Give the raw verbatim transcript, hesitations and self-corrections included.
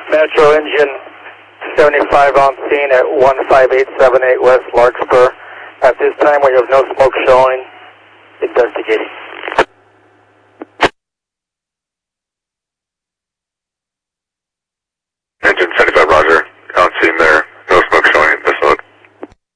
Metro engine seventy-five on scene at one five eight seven eight West Larkspur. At this time we have no smoke showing. Investigating.